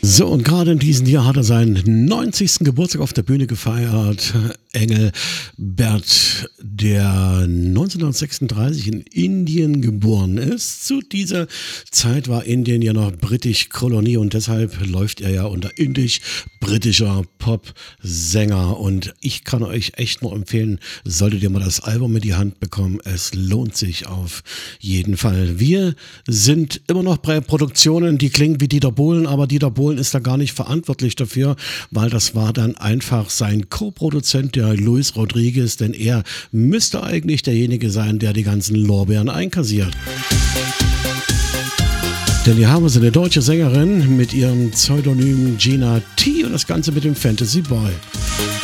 So, und gerade in diesem Jahr hat er seinen 90. Geburtstag auf der Bühne gefeiert. Engelbert, der 1936 in Indien geboren ist. Zu dieser Zeit war Indien ja noch britisch-Kolonie und deshalb läuft er ja unter indisch-britischer Pop-Sänger. Und ich kann euch echt nur empfehlen, solltet ihr mal das Album in die Hand bekommen. Es lohnt sich auf jeden Fall. Wir sind immer noch bei Produktionen, die klingen wie Dieter Bohlen, aber Dieter Bohlen ist da gar nicht verantwortlich dafür, weil das war dann einfach sein Co-Produzent, der Luis Rodriguez, denn er müsste eigentlich derjenige sein, der die ganzen Lorbeeren einkassiert. Denn hier haben wir eine deutsche Sängerin mit ihrem Pseudonym Gina T und das Ganze mit dem Fantasy Boy.